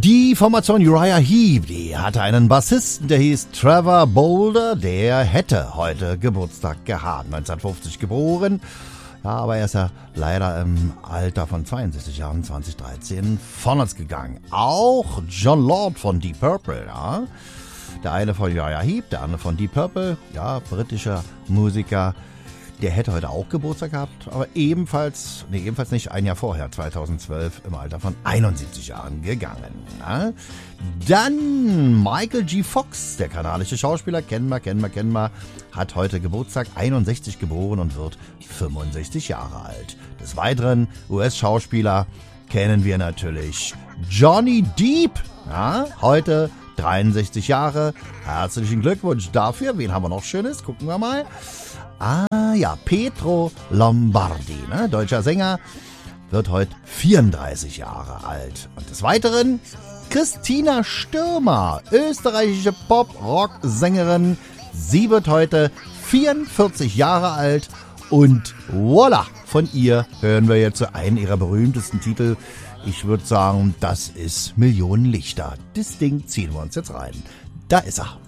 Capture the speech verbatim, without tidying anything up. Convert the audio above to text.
Die Formation Uriah Heep, die hatte einen Bassisten, der hieß Trevor Bolder, der hätte heute Geburtstag gehabt, neunzehnhundertfünfzig geboren. Ja, aber er ist ja leider im Alter von zweiundsechzig Jahren, zwanzig dreizehn, von uns gegangen. Auch John Lord von Deep Purple, ja. Der eine von Uriah Heep, der andere von Deep Purple, ja, britischer Musiker. Der hätte heute auch Geburtstag gehabt, aber ebenfalls, nee, ebenfalls nicht, ein Jahr vorher, zweitausendzwölf, im Alter von einundsiebzig Jahren gegangen. Ja. Dann Michael G. Fox, der kanadische Schauspieler, kennen wir, kennen wir, kennen wir, hat heute Geburtstag, einundsechzig geboren und wird fünfundsechzig Jahre alt. Des Weiteren U S-Schauspieler kennen wir natürlich Johnny Depp, ja, heute dreiundsechzig Jahre. Herzlichen Glückwunsch dafür. Wen haben wir noch Schönes? Gucken wir mal. Ah ja, Pietro Lombardi, ne? Deutscher Sänger, wird heute vierunddreißig Jahre alt. Und des Weiteren Christina Stürmer, österreichische Pop-Rock-Sängerin. Sie wird heute vierundvierzig Jahre alt und voila, von ihr hören wir jetzt einen ihrer berühmtesten Titel. Ich würde sagen, das ist Millionen Lichter. Das Ding ziehen wir uns jetzt rein. Da ist er.